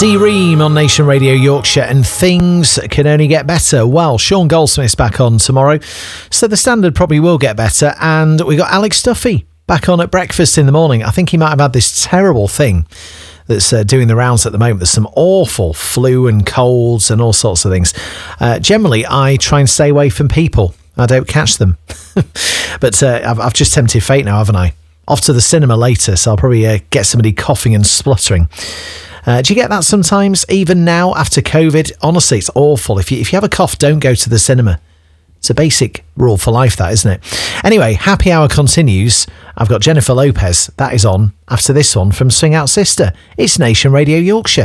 D-Ream on Nation Radio Yorkshire, and things can only get better. Well, Sean Goldsmith's back on tomorrow, so the standard probably will get better. And we got Alex Duffy back on at breakfast in the morning. I think he might have had this terrible thing that's doing the rounds at the moment. There's some awful flu and colds and all sorts of things. Generally, I try and stay away from people. I don't catch them. But I've just tempted fate now, haven't I? Off to the cinema later, so I'll probably get somebody coughing and spluttering. Do you get that sometimes, even now after COVID? Honestly, it's awful. If you have a cough, don't go to the cinema. It's a basic rule for life, that, isn't it? Anyway, happy hour continues. I've got Jennifer Lopez. That is on after this one from Swing Out Sister. It's Nation Radio Yorkshire.